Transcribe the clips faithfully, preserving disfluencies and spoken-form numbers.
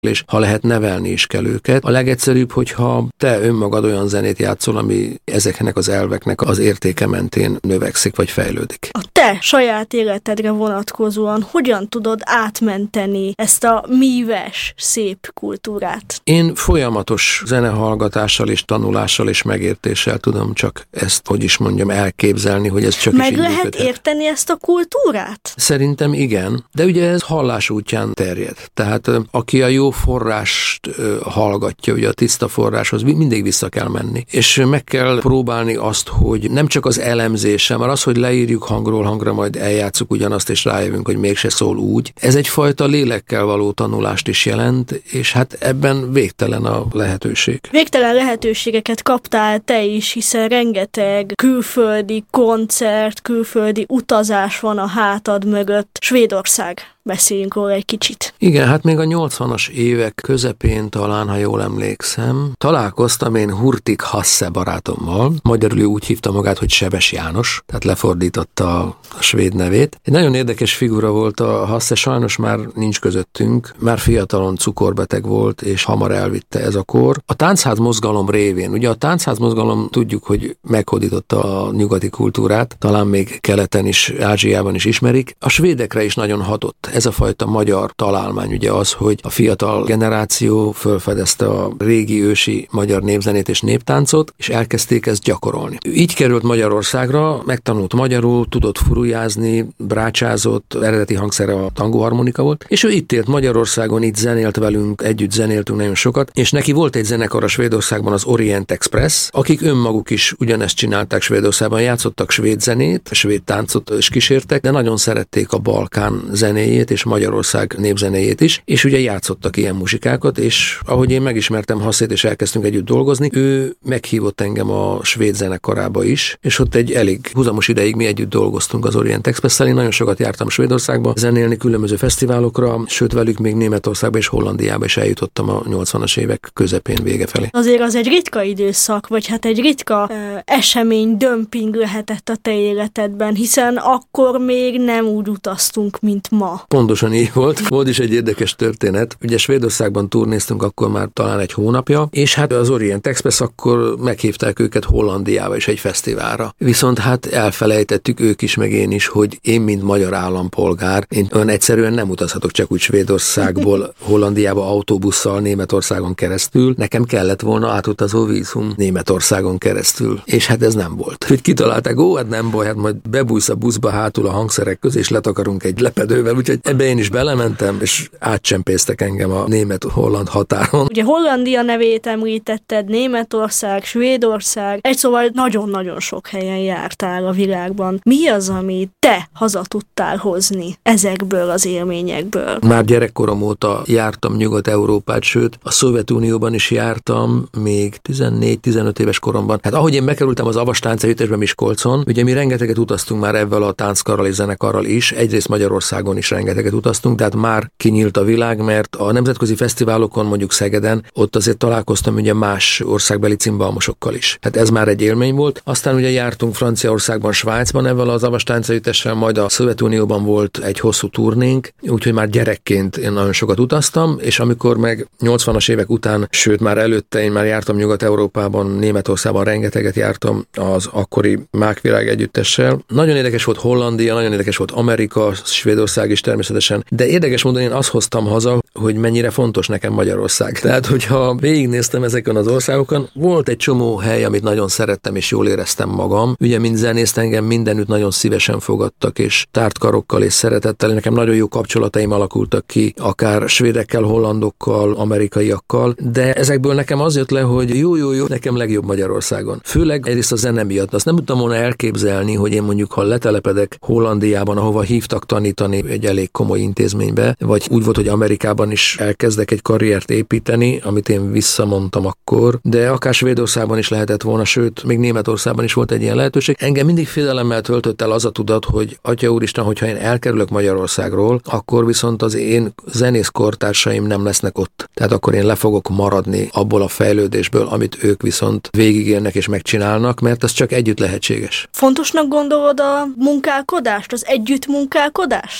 és ha lehet, nevelni is kell őket. A legegyszerűbb, hogyha te önmagad olyan zenét játszol, ami ezeknek az elveknek az értéke mentén növekszik vagy fejlődik. A te saját életedre vonatkozóan hogyan tudod átmenteni ezt a míves, szép kultúrát? Én folyamatos zenehallgatással és tanulással és megértéssel tudom csak ezt, hogy is mondjam, elképzelni, hogy ez csak Meg is így lehet működhet. érteni ezt a kultúrát? Szerintem igen, de ugye ez hallás útján terjed. Tehát aki a jó forrást hallgatja, ugye a tiszta forráshoz mindig vissza kell menni. És meg kell próbálni azt, hogy nem csak az elemzése, mert az, hogy leírjuk hangról hangra, majd eljátszuk ugyanazt, és rájövünk, hogy mégse szól úgy. Ez egyfajta lélekkel való tanulást is jelent, és hát ebben végtelen a lehetőség. Végtelen lehetőségeket kaptál te is, hiszen rengeteg külföldi koncert, külföldi utazás van a hátad mögött. Svédország. Beszéljünk róla egy kicsit. Igen, hát még a nyolcvanas évek közepén talán, ha jól emlékszem, találkoztam én Hurtig Hasse barátommal. Magyarul ő úgy hívta magát, hogy Sebes János, tehát lefordította a svéd nevét. Egy nagyon érdekes figura volt a Hasse, sajnos már nincs közöttünk, már fiatalon cukorbeteg volt, és hamar elvitte ez a kor. A táncház mozgalom révén, ugye a táncház mozgalom tudjuk, hogy meghódította a nyugati kultúrát, talán még keleten is, Ázsiában is ismerik. A svédekre is nagyon hatott. Ez a fajta magyar találmány ugye az, hogy a fiatal generáció fölfedezte a régi ősi magyar népzenét és néptáncot, és elkezdték ezt gyakorolni. Ő így került Magyarországra, megtanult magyarul, tudott furujázni, brácsázott, eredeti hangszere a tangóharmonika volt, és ő itt élt Magyarországon, itt zenélt velünk, együtt zenéltünk nagyon sokat, és neki volt egy zenekar a Svédországban, az Orient Express, akik önmaguk is ugyanezt csinálták Svédországban, játszottak svéd zenét, svéd táncot is kísértek, de nagyon szerették a Balkán zenéjét, és Magyarország népzenéjét is, és ugye játszottak ilyen muzsikákat, és ahogy én megismertem Hasszét, és elkezdtünk együtt dolgozni, ő meghívott engem a svéd zenekarába is, és ott egy elég húzamos ideig mi együtt dolgoztunk az Orient Express-szel. Én nagyon sokat jártam Svédországba zenélni különböző fesztiválokra, sőt velük még Németországba és Hollandiába is eljutottam a nyolcvanas évek közepén vége felé. Azért az egy ritka időszak, vagy hát egy ritka ö, esemény, dömping lehetett a te életedben, hiszen akkor még nem úgy utaztunk, mint ma. Pontosan így volt. Volt is egy érdekes történet. Ugye Svédországban turnéztunk akkor már talán egy hónapja, és hát az Orient Express akkor meghívták őket Hollandiába is egy fesztiválra. Viszont hát elfelejtettük ők is, meg én is, hogy én, mint magyar állampolgár, én olyan egyszerűen nem utazhatok csak úgy Svédországból Hollandiába autóbusszal Németországon keresztül. Nekem kellett volna átutazó vízum Németországon keresztül. És hát ez nem volt. Hogy kitalálták, ó, hát nem baj, hát majd bebújsz a buszba hátul a hangszerek közé, és letakarunk egy lepedővel, úgyhogy ebbe én is belementem, és átcsempésztek engem a német-holland határon. Ugye Hollandia nevét említetted, Németország, Svédország, egy szóval nagyon-nagyon sok helyen jártál a világban. Mi az, amit te haza tudtál hozni ezekből az élményekből? Már gyerekkorom óta jártam Nyugat-Európát, sőt, a Szovjetunióban is jártam, még tizennégy-tizenöt éves koromban. Hát ahogy én bekerültem az Avas Táncegyüttesbe Miskolcon, ugye mi rengeteget utaztunk már ebben a tánckarral és zenekarral is, egyrészt Magyarországon is rengeteget utaztunk, tehát már kinyílt a világ, mert a nemzetközi fesztiválokon, mondjuk Szegeden, ott azért találkoztam ugye más országbeli cimbalmosokkal is. Hát ez már egy élmény volt. Aztán ugye jártunk Franciaországban, Svájcban ezzel az Avas Táncegyüttessel, majd a Szovjetunióban volt egy hosszú turnénk, úgyhogy már gyerekként én nagyon sokat utaztam, és amikor meg nyolcvanas évek után, sőt már előtte én már jártam Nyugat-Európában, Németországban rengeteget jártam az akkori Mákvilág együttessel. Nagyon érdekes volt Hollandia, nagyon érdekes volt Amerika, Svédország is természetesen, de érdekes módon én azt hoztam haza, hogy mennyire fontos nekem Magyarország. Tehát, hogyha végignéztem ezeken az országokon, volt egy csomó hely, amit nagyon szerettem és jól éreztem magam. Ugye, mint zenészt engem mindenütt nagyon szívesen fogadtak, és tárt karokkal és szeretettel. Nekem nagyon jó kapcsolataim alakultak ki, akár svédekkel, hollandokkal, amerikaiakkal, de ezekből nekem az jött le, hogy jó, jó, jó, nekem legjobb Magyarországon. Főleg egyrészt a zene miatt. Azt nem tudtam volna elképzelni, hogy én mondjuk, ha letelepedek Hollandiában, ahova hívtak tanítani egy elég komoly intézménybe, vagy úgy volt, hogy Amerikában is elkezdek egy karriert építeni, amit én visszamondtam akkor, de akár Svédországban is lehetett volna, sőt, még Németországban is volt egy ilyen lehetőség. Engem mindig félelemmel töltött el az a tudat, hogy Atya Úristen, hogyha én elkerülök Magyarországról, akkor viszont az én zenészkortársaim nem lesznek ott. Tehát akkor én le fogok maradni abból a fejlődésből, amit ők viszont végigérnek és megcsinálnak, mert ez csak együtt lehetséges. Fontosnak gondolod a munkálkodást, az együttmunkálkodást? Nagyon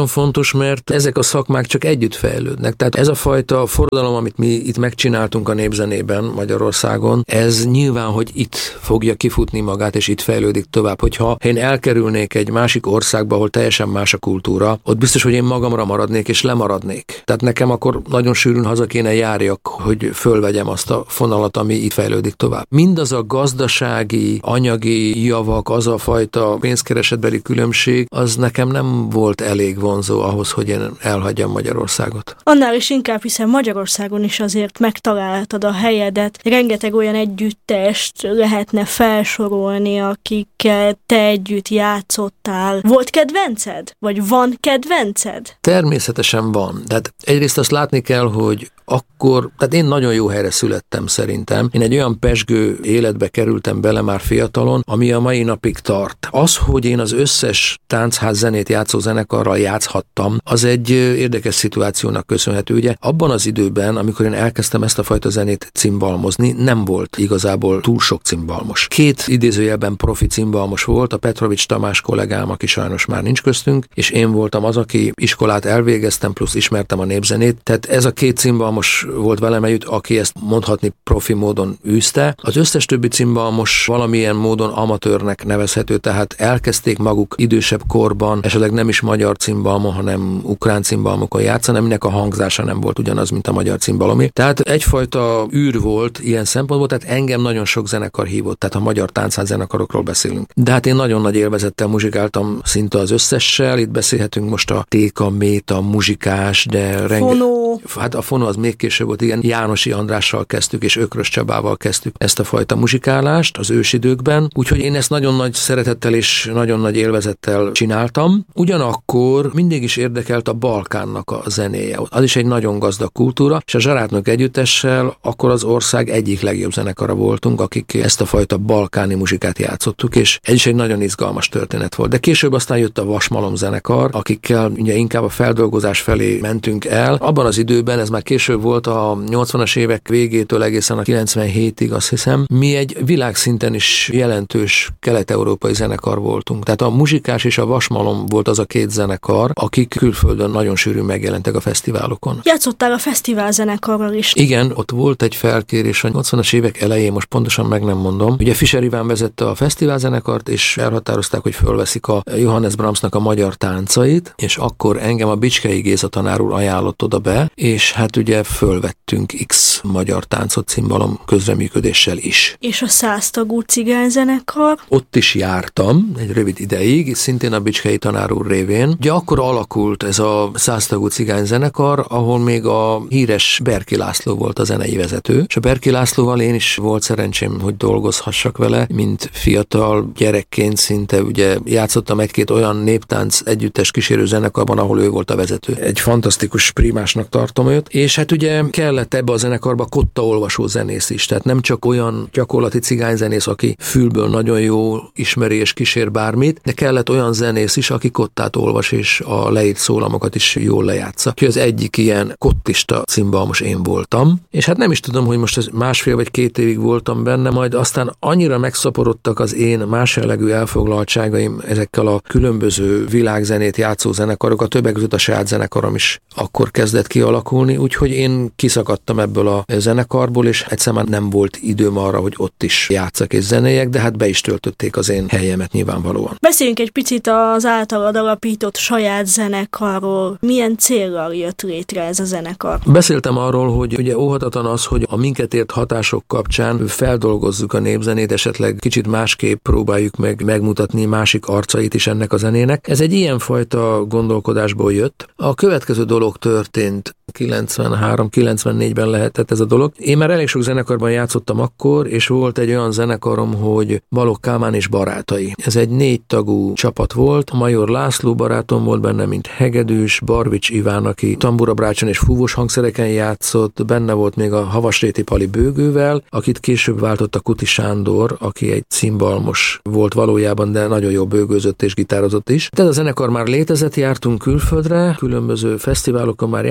nagyon fontos, mert ezek a szakmák csak együtt fejlődnek. Tehát ez a fajta forradalom, amit mi itt megcsináltunk a népzenében Magyarországon, ez nyilván, hogy itt fogja kifutni magát, és itt fejlődik tovább. Hogyha én elkerülnék egy másik országba, ahol teljesen más a kultúra, ott biztos, hogy én magamra maradnék, és lemaradnék. Tehát nekem akkor nagyon sűrűn haza kéne járjak, hogy fölvegyem azt a fonalat, ami itt fejlődik tovább. Mindaz a gazdasági, anyagi javak, az a fajta pénzkeresetbeli különbség, az nekem nem volt elég vonzó ahhoz, hogy én elhagyjam Magyarországot. Annál is inkább, hiszen Magyarországon is azért megtaláltad a helyedet. Rengeteg olyan együttest lehetne felsorolni, akikkel te együtt játszottál. Volt kedvenced? Vagy van kedvenced? Természetesen van. Tehát egyrészt azt látni kell, hogy akkor, tehát én nagyon jó helyre születtem szerintem. Én egy olyan pezsgő életbe kerültem bele már fiatalon, ami a mai napig tart. Az, hogy én az összes táncház zenét játszó zenekarral játszhattam, az egy érdekes szituációnak köszönhető. Ugye abban az időben, amikor én elkezdtem ezt a fajta zenét cimbalmozni, nem volt igazából túl sok cimbalmos. Két idézőjelben profi cimbalmos volt, a Petrovics Tamás kollégám, aki sajnos már nincs köztünk, és én voltam az, aki iskolát elvégeztem, plusz ismertem a népzenét. Tehát ez a két cimbalmos volt velem együtt, aki ezt mondhatni profi módon űzte. Az összes többi cimbalmos valamilyen módon amatőrnek nevezhető, tehát elkezdték maguk idősebb korban, esetleg nem is magyar cimbalmon, hanem ukrán cimbalmokon játszani, aminek a hangzása nem volt ugyanaz, mint a magyar cimbalomé. Tehát egyfajta űr volt ilyen szempontból, tehát engem nagyon sok zenekar hívott, tehát a magyar táncház zenekarokról beszélünk. De hát én nagyon nagy élvezettel muzsikáltam szinte az összessel, itt beszélhetünk most a Téka, Méta, Muzsikás, de rengeteg... Hát a Fono az még később volt, igen, Jánosi Andrással kezdtük, és Ökrös Csabával kezdtük ezt a fajta muzsikálást az ősidőkben, úgyhogy én ezt nagyon nagy szeretettel és nagyon nagy élvezettel csináltam. Ugyanakkor mindig is érdekelt a Balkánnak a zenéje. Az is egy nagyon gazdag kultúra, és a Zsarátnok együttessel akkor az ország egyik legjobb zenekara voltunk, akik ezt a fajta balkáni muzsikát játszottuk, és ez is egy nagyon izgalmas történet volt. De később aztán jött a Vasmalom zenekar, akikkel ugye inkább a feldolgozás felé mentünk el. Abban az időben, ez már később volt, a nyolcvanas évek végétől egészen a kilencvenhétig, azt hiszem, mi egy világszinten is jelentős kelet-európai zenekar voltunk. Tehát a Muzsikás és a Vasmalom volt az a két zenekar, akik külföldön nagyon sűrűn megjelentek a fesztiválokon. Játszottál a fesztiválzenekarral is. Igen, ott volt egy felkérés a nyolcvanas évek elején, most pontosan meg nem mondom. Ugye Fischer Iván vezette a fesztiválzenekart, és elhatározták, hogy fölveszik a Johannes Brahmsnak a magyar táncait, és akkor engem a Bicskei Géza tanár úr ajánlott oda be, és hát ugye fölvettünk X magyar táncot cimbalom közreműködéssel is. És a száztagú cigányzenekar? Ott is jártam egy rövid ideig, szintén a Bicskei tanár úr révén. Ugye akkor alakult ez a száztagú cigányzenekar, ahol még a híres Berki László volt a zenei vezető, és a Berki Lászlóval én is volt szerencsém, hogy dolgozhassak vele, mint fiatal gyerekként szinte ugye játszottam egy-két olyan néptánc együttes kísérő zenekarban, ahol ő volt a vezető. Egy fantasztikus primásnak tartom őt, és hát ugye kellett ebbe a zenekarba kottaolvasó zenész is, tehát nem csak olyan gyakorlati cigányzenész, aki fülből nagyon jó ismeri és kísér bármit, de kellett olyan zenész is, aki kottát olvas és a leírt szólamokat is jól lejátsza. Úgyhogy az egyik ilyen kottista cimbalmos én voltam, és hát nem is tudom, hogy most ez másfél vagy két évig voltam benne, majd aztán annyira megszaporodtak az én más jellegű elfoglaltságaim ezekkel a különböző világzenét játszó zenekarok, a többek között a saját zenekarom is akkor kezdett kialakulni, úgyhogy én kiszakadtam ebből a zenekarból, és egyszerűen nem volt időm arra, hogy ott is játszak és zenéjek, de hát be is töltötték az én helyemet nyilvánvalóan. Beszéljünk egy picit az általad alapított saját zenekarról. Milyen céllal jött létre ez a zenekar? Beszéltem arról, hogy ugye óhatatlan az, hogy a minket ért hatások kapcsán feldolgozzuk a népzenét, esetleg kicsit másképp próbáljuk meg megmutatni másik arcait is ennek a zenének. Ez egy ilyenfajta gondolkodásból jött. A következő dolog történt kilencvenhárom kilencvennégyben lehetett ez a dolog. Én már elég sok zenekarban játszottam akkor, és volt egy olyan zenekarom, hogy Balogh Kálmán és barátai. Ez egy négy tagú csapat volt. Major László barátom volt benne, mint hegedűs, Barvics Iván, aki tamburabrácson és fúvós hangszereken játszott, benne volt még a Havasréti Pali bőgővel, akit később váltott a Kuti Sándor, aki egy cimbalmos volt valójában, de nagyon jó bőgőzött és gitározott is. Tehát a zenekar már létezett, jártunk külföldre, különböző fesztiválokon már játszottunk,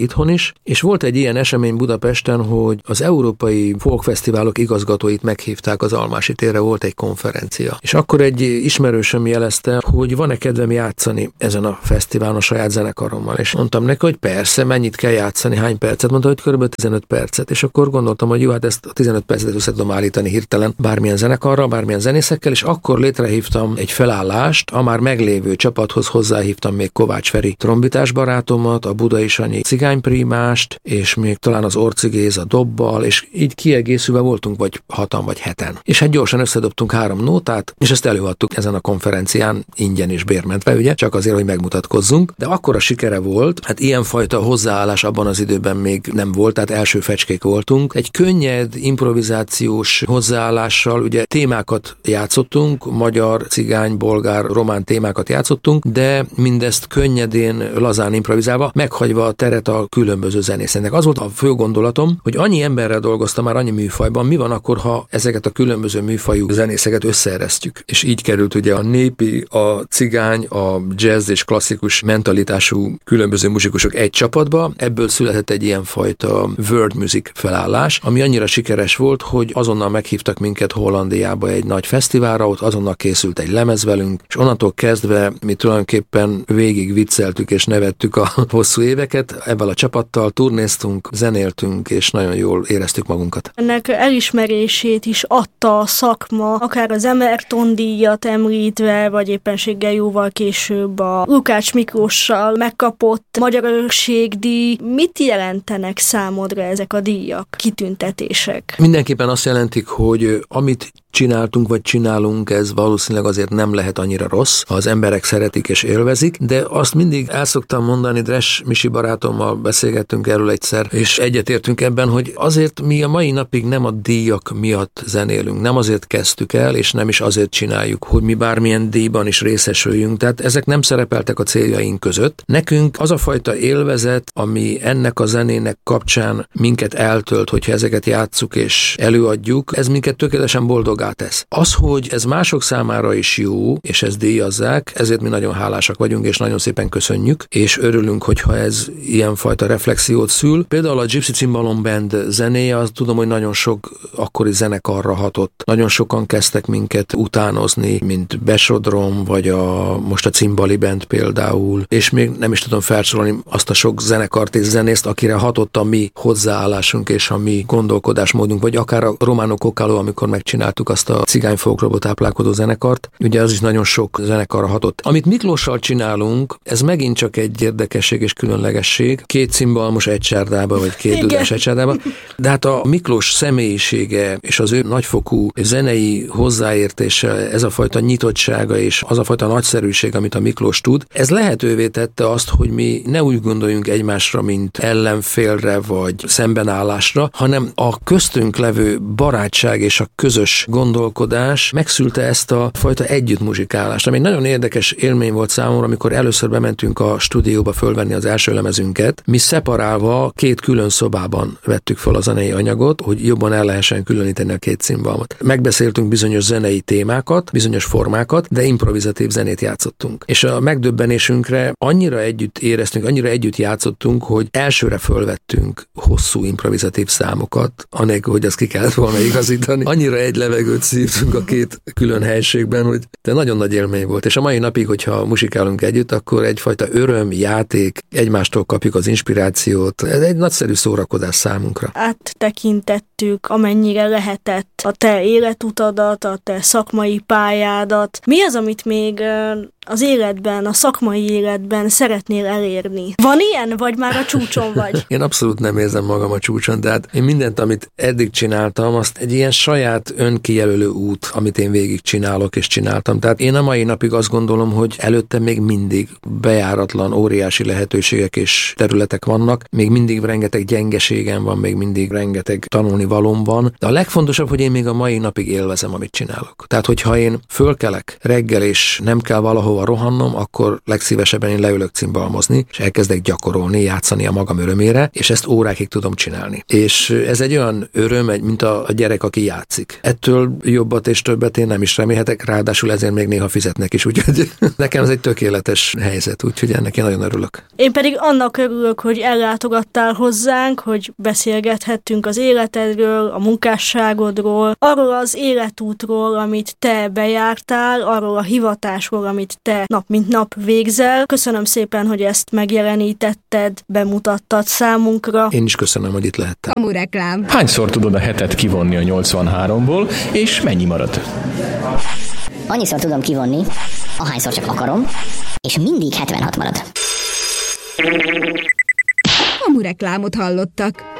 itthon is, és volt egy ilyen esemény Budapesten, hogy az európai folkfesztiválok igazgatóit meghívták az Almási térre, volt egy konferencia. És akkor egy ismerősöm jelezte, hogy van-e kedvem játszani ezen a fesztiválon a saját zenekarommal, és mondtam neki, hogy persze, mennyit kell játszani, hány percet, mondta, hogy körülbelül tizenöt percet, és akkor gondoltam, hogy jó, hát ezt a tizenöt percet össze tudom állítani hirtelen bármilyen zenekarra, bármilyen zenészekkel, és akkor létrehívtam egy felállást, a már meglévő csapathoz hozzáhívtam még Kovács Feri trombitás barátomat, a Budai Sanyi cigányprímást, és még talán az Orci Géza dobbal, és így kiegészülve voltunk vagy hatan vagy heten. És hát gyorsan összedobtunk három nótát, és ezt előadtuk ezen a konferencián ingyen és bérmentve, ugye, csak azért, hogy megmutatkozzunk. De akkora sikere volt, hát ilyenfajta hozzáállás abban az időben még nem volt, tehát első fecskék voltunk. Egy könnyed improvizációs hozzáállással, ugye témákat játszottunk, magyar, cigány, bolgár, román témákat játszottunk, de mindezt könnyedén, lazán improvizálva, meghagyva a teret a különböző zenészeknek. Az volt a fő gondolatom, hogy annyi emberrel dolgoztam már annyi műfajban, mi van akkor, ha ezeket a különböző műfajú zenészeket összeeresztjük. És így került ugye a népi, a cigány, a jazz és klasszikus mentalitású különböző muzsikusok egy csapatba. Ebből született egy ilyen fajta world music felállás, ami annyira sikeres volt, hogy azonnal meghívtak minket Hollandiába egy nagy fesztiválra, ott azonnal készült egy lemez velünk, és onnantól kezdve mi tulajdonképpen végig vicceltük és nevettük a hosszú éveket. Ebből a csapattal turnéztunk, zenéltünk, és nagyon jól éreztük magunkat. Ennek elismerését is adta a szakma, akár az Emerton díjat említve, vagy éppenséggel jóval később a Lukács Miklóssal megkapott Magyar Örökségdíj. Mit jelentenek számodra ezek a díjak, kitüntetések? Mindenképpen azt jelentik, hogy amit csináltunk, vagy csinálunk, ez valószínűleg azért nem lehet annyira rossz, ha az emberek szeretik és élvezik, de azt mindig el szoktam mondani, Dres Misi barátommal beszélgettünk erről egyszer, és egyetértünk ebben, hogy azért mi a mai napig nem a díjak miatt zenélünk, nem azért kezdtük el, és nem is azért csináljuk, hogy mi bármilyen díjban is részesüljünk, tehát ezek nem szerepeltek a céljaink között. Nekünk az a fajta élvezet, ami ennek a zenének kapcsán minket eltölt, hogyha ezeket játsszuk és előadjuk, ez minket tökéletesen boldogá tesz. Az, hogy ez mások számára is jó, és ezt díjazzák, ezért mi nagyon hálásak vagyunk, és nagyon szépen köszönjük, és örülünk, hogyha ez ilyenfajta reflexiót szül. Például a Gypsy Cimbalom Band zenéje, azt tudom, hogy nagyon sok akkori zenekarra hatott. Nagyon sokan kezdtek minket utánozni, mint Besodrom, vagy a, most a Cimbali Band például, és még nem is tudom felsorolni azt a sok zenekart és zenészt, akire hatott a mi hozzáállásunk és a mi gondolkodásmódunk, vagy akár a Romano Coccalo, amikor megcsináltuk azt a cigány folklórból táplálkozó zenekart, ugye az is nagyon sok zenekarra hatott. Amit Miklóssal csinálunk, ez megint csak egy érdekesség és különlegesség. Két cimbalmos egy csárdába, vagy két dudás egy csárdába. De hát a Miklós személyisége és az ő nagyfokú zenei hozzáértése, ez a fajta nyitottsága és az a fajta nagyszerűség, amit a Miklós tud, ez lehetővé tette azt, hogy mi ne úgy gondoljunk egymásra, mint ellenfélre vagy szembenállásra, hanem a köztünk levő barátság és a közös gondolkodás megszülte ezt a fajta együttmuzsikálást, ami egy nagyon érdekes élmény volt számomra, amikor először bementünk a stúdióba fölvenni az első lemezünket. Mi szeparálva két külön szobában vettük fel a zenei anyagot, hogy jobban el lehessen különíteni a két cimbalmot. Megbeszéltünk bizonyos zenei témákat, bizonyos formákat, de improvizatív zenét játszottunk. És a megdöbbenésünkre annyira együtt éreztünk, annyira együtt játszottunk, hogy elsőre fölvettünk hosszú improvizatív számokat, anélkül, hogy azt ki kellett volna igazítani. Annyira egy levegőt szívtunk a két külön helységben, hogy de nagyon nagy élmény volt. És a mai napig, hogyha musikálunk együtt, akkor egyfajta öröm, játék, egymástól kapjuk az inspirációt. Ez egy nagyszerű szórakozás számunkra. Áttekintettük, amennyire lehetett a te életutadat, a te szakmai pályádat. Mi az, amit még az életben, a szakmai életben szeretnél elérni? Van ilyen, vagy már a csúcson vagy? Én abszolút nem érzem magam a csúcson, tehát én mindent, amit eddig csináltam, azt egy ilyen saját önkijelölő út, amit én végig csinálok és csináltam. Tehát én a mai napig azt gondolom, hogy előtte még mindig bejáratlan, óriási lehetőségek és területek vannak, még mindig rengeteg gyengeségem van, még mindig rengeteg tanulnivalóm van, de a legfontosabb, hogy én még a mai napig élvezem, amit csinálok. Tehát, hogyha én fölkelek reggel és nem kell valahova rohannom, akkor legszívesebben én leülök cimbalmozni, és elkezdek gyakorolni, játszani a magam örömére, és ezt órákig tudom csinálni. És ez egy olyan öröm, mint a gyerek, aki játszik. Ettől ennél jobbat és többet én nem is remélhetek, ráadásul ezért még néha fizetnek is, úgyhogy nekem ez egy tökéletes helyzet, úgyhogy ennek én nagyon örülök. Én pedig annak örülök, hogy ellátogattál hozzánk, hogy beszélgethettünk az életedről, a munkásságodról, arról az életútról, amit te bejártál, arról a hivatásról, amit te nap mint nap végzel. Köszönöm szépen, hogy ezt megjelenítetted, bemutattad számunkra. Én is köszönöm, hogy itt lehettem. Kamureklám. Hányszor tudod a hetet kivonni a nyolcvanháromból, és mennyi marad? Annyiszor tudom kivonni, ahányszor csak akarom, és mindig hetvenhat marad. Kamureklámot hallottak.